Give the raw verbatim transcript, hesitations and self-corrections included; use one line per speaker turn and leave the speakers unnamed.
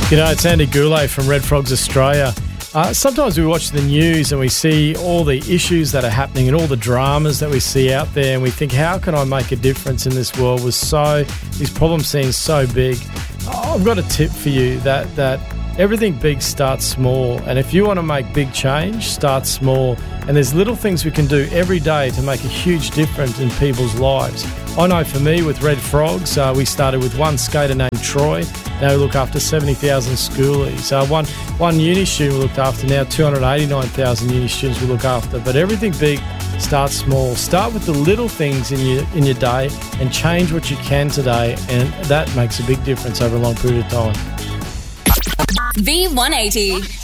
G'day, it's Andy Goulet from Red Frogs Australia. Uh, sometimes we watch the news and we see all the issues that are happening and all the dramas that we see out there, and we think, how can I make a difference in this world with so these problems seem so big? Oh, I've got a tip for you that that everything big starts small, and if you want to make big change, start small. And there's little things we can do every day to make a huge difference in people's lives. I know for me with Red Frogs, uh, we started with one skater named Troy. Now we look after seventy thousand schoolies. Uh, one one uni student we looked after, now two hundred eighty-nine thousand uni students we look after. But everything big starts small. Start with the little things in your in your day and change what you can today, and that makes a big difference over a long period of time.
V one eighty.